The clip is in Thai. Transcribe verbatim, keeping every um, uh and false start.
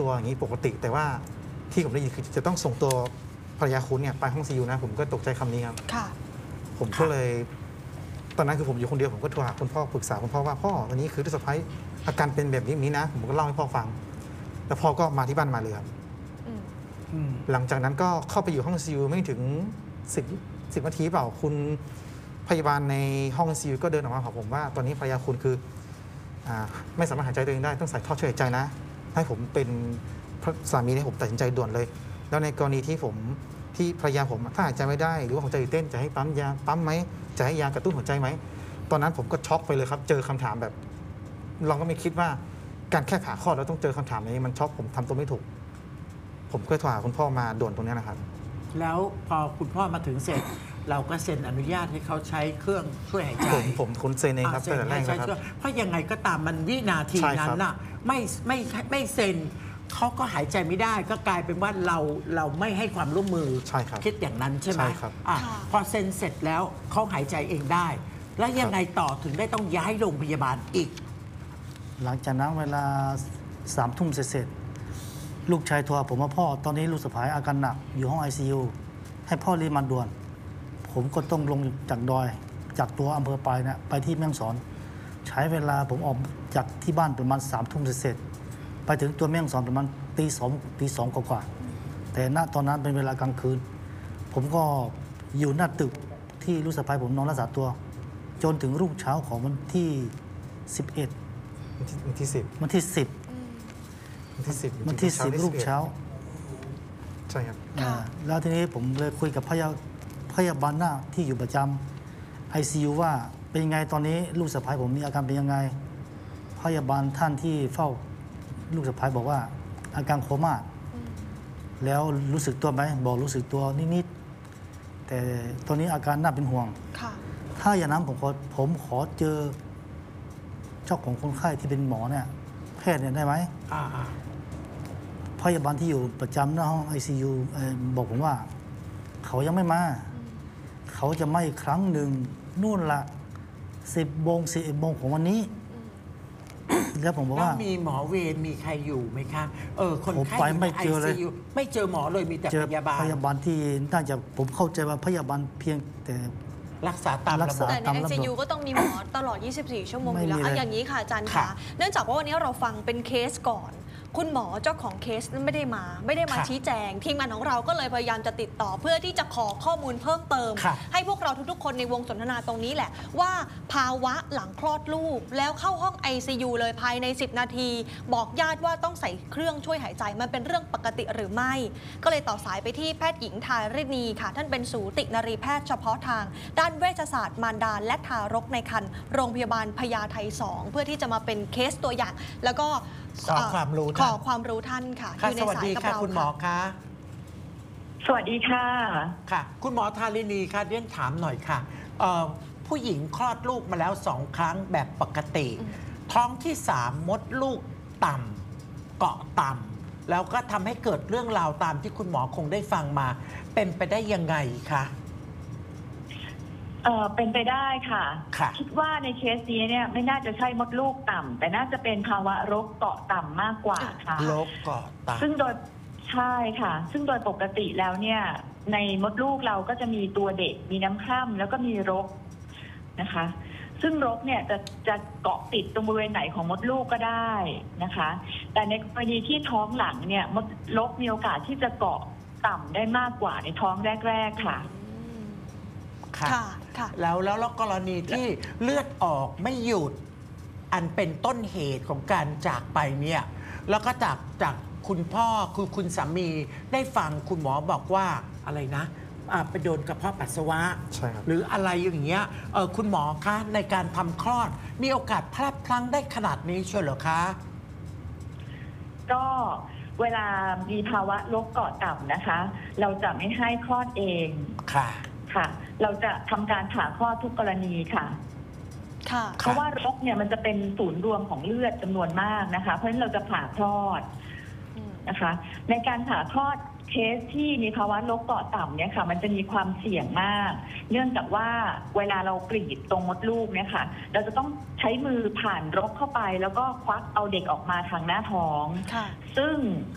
ตัวอย่างนี้ปกติแต่ว่าที่ผมได้ยินคือจะต้องส่งตัวภรรยาคุณเนี่ยไปห้องซียูนะผมก็ตกใจคำนี้ครับค่ะผมก็เลยตอนนั้นคือผมอยู่คนเดียวผมก็โทรหาคุณพ่อปรึกษาคุณพ่อว่าพ่อวันนี้คือลูกสะใภ้อาการเป็นแบบนี้นะผมก็เล่าให้พ่อฟังแล้วพ่อก็มาที่บ้านมาเลยครับหลังจากนั้นก็เข้าไปอยู่ห้องซียูไม่ถึงสิบสิบนาทีเปล่าคุณพยาบาลในห้องซียูก็เดินออกมาบอกผมว่าตอนนี้ภรรยาคุณคือไม่สามารถหายใจตัวเองได้ต้องใส่ท่อช่วยหายใจนะให้ผมเป็นสามีให้ผมตัดสินใจด่วนเลยแล้วในกรณีที่ผมที่ภรรยาผมถ้าหายใจไม่ได้หรือว่าหัวใจหยุดเต้นจะให้ปั๊มยาปั๊มไหมจะให้ยากระตุ้นหัวใจไหมตอนนั้นผมก็ช็อกไปเลยครับเจอคำถามแบบเราก็ไม่คิดว่าการแค่ผ่าคลอดแล้วต้องเจอคำถามนี้มันช็อกผมทำตัวไม่ถูกผมก็โทรหาคุณพ่อมาด่วนตรงนี้นะครับแล้วพอคุณพ่อมาถึงเสร็จเราก็เซ็นอนุญาตให้เขาใช้เครื่องช่วยหายใจผมผมคุณเซ็นเองครับแต่แรกนะครับเพราะยังไงก็ตามมันวินาทีนั้นน่ะไม่ไม่ไม่เซ็นเขาก็หายใจไม่ได้ก็กลายเป็นว่าเราเราไม่ให้ความร่วมมือใช่ครับคิดอย่างนั้นใช่ไหมใช่ครับพอเซ็นเสร็จแล้วเขาหายใจเองได้แล้วยังไงต่อถึงได้ต้องย้ายโรงพยาบาลอีกหลังจากนั้นเวลาสามทุ่มเสร็จลูกชายโทรผมว่าพ่อตอนนี้ลูกสะใภ้อาการหนักอยู่ห้อง ไอ ซี ยู ให้พ่อรีบมาด่วนผมก็ต้องลงจากดอยจากตัวอำเภอปลายนะไปที่แม่ฮ่องสอนใช้เวลาผมออกจากที่บ้านประมาณสามทุ่มเสร็จไปถึงตัวแม่ฮ่องสอนประมาณตีสองตีสองกว่าแต่ณตอนนั้นเป็นเวลากลางคืนผมก็อยู่หน้าตึกที่ลูกสะใภ้ผมนอนรักษาตัวจนถึงรุ่งเช้าของวันที่สิบเอ็ดวันที่สิบวันที่สิบวันที่สิบวันที่สิบรุ่งเช้าใช่ครับแล้วทีนี้ผมเลยคุยกับพยาพยาบาลหน้าที่อยู่ประจำ ไอ ซี ยู ว่าเป็นยังไงตอนนี้ลูกสะใภ้ผมมีอาการเป็นยังไงพยาบาลท่านที่เฝ้าลูกสะใภ้บอกว่าอาการโคม่าแล้วรู้สึกตัวไหมบอกรู้สึกตัวนิดๆแต่ตอนนี้อาการน่าเป็นห่วงถ้าอย่างนั้นผมขอผมขอเจอเจ้าของคนไข้ที่เป็นหมอเนี่ยแพทย์เนี่ยได้ไหมพยาบาลที่อยู่ประจำหน้าห้อง ไอ ซี ยู บอกผมว่าเขายังไม่มาเขาจะมาอีกครั้งหนึ่งนู่นละสิบโมงสิบเอ็ดโมงของวันนี้แล้วผมบอกว่ามีหมอเวรมีใครอยู่ไหมคะเออคนไข้ไม่เจอเลยไม่เจอหมอเลยมีแต่พยาบาลพยาบาลที่น่าจะผมเข้าใจว่าพยาบาลเพียงแต่รักษาตามระบบแต่ใน ไอ ซี ยู ก็ต้องมีหมอตลอดยี่สิบสี่ชั่วโมงอยู่แล้วอย่างนี้ค่ะอาจารย์คะเนื่องจากว่าวันนี้เราฟังเป็นเคสก่อนคุณหมอเจ้าของเคสนั้นไม่ได้มาไม่ได้มาชี้แจงทีมงานของเราก็เลยพยายามจะติดต่อเพื่อที่จะขอข้อมูลเพิ่มเติมให้พวกเราทุกๆคนในวงสนทนาตรงนี้แหละว่าภาวะหลังคลอดลูกแล้วเข้าห้อง ไอ ซี ยู เลยภายในสิบนาทีบอกญาติว่าต้องใส่เครื่องช่วยหายใจมันเป็นเรื่องปกติหรือไม่ก็เลยต่อสายไปที่แพทย์หญิงทาริณีค่ะท่านเป็นสูตินรีแพทย์เฉพาะทางด้านเวชศาสตร์มารดาและทารกในครรภ์โรงพยาบาลพญาไทสองเพื่อที่จะมาเป็นเคสตัวอย่างแล้วก็ขอความรู้ขอความรู้ท่านค่ะอยู่ในสายกับเราคุณหมอคะสวัสดีค่ะค่ะคุณหมอทาริณีค่ะเรียนถามหน่อยค่ะผู้หญิงคลอดลูกมาแล้วสองครั้งแบบปกติท้องที่สามมดลูกต่ำเกาะต่ำแล้วก็ทำให้เกิดเรื่องราวตามที่คุณหมอคงได้ฟังมาเป็นไปได้ยังไงคะเออเป็นไปได้ค่ะคิดว่าในเคสนี้เนี่ยไม่น่าจะใช่มดลูกต่ำแต่น่าจะเป็นภาวะรกเกาะต่ำมากกว่าค่ะรกเกาะต่ำซึ่งโดยใช่ค่ะซึ่งโดยปกติแล้วเนี่ยในมดลูกเราก็จะมีตัวเด็กมีน้ำคร่ำแล้วก็มีรกนะคะซึ่งรกเนี่ยจะจะเกาะติดตรงบริเวณไหนของมดลูกก็ได้นะคะแต่ในกรณีที่ท้องหลังเนี่ยมดรกมีโอกาสที่จะเกาะต่ำได้มากกว่าในท้องแรกๆค่ะค่ะแล้วแล้วแล้วกรณีที่เลือดออกไม่หยุดอันเป็นต้นเหตุของการจากไปเนี่ยแล้วก็จากจากคุณพ่อคือคุณสามีได้ฟังคุณหมอบอกว่าอะไรนะไปโดนกระเพาะปัสสาวะหรืออะไรอย่างเงี้ยเออคุณหมอคะในการทำคลอดมีโอกาสพลาดพลั้งได้ขนาดนี้เชียวเหรอคะก็เวลามีภาวะโรคเกาะต่ำนะคะเราจะไม่ให้คลอดเองค่ะค่ะเราจะทำการผ่าคลอดทุกกรณีค่ะค่ะเพราะว่ารกเนี่ยมันจะเป็นศูนย์รวมของเลือดจำนวนมากนะคะเพราะฉะนั้นเราจะผ่าคลอดนะคะในการผ่าคลอดเคสที่มีภาวะโรคเกาะต่ำเนี่ยค่ะมันจะมีความเสี่ยงมากเนื่องจากว่าเวลาเรากรีดตรงมดลูกเนี่ยค่ะเราจะต้องใช้มือผ่านรกเข้าไปแล้วก็ควักเอาเด็กออกมาทางหน้าท้องซึ่ง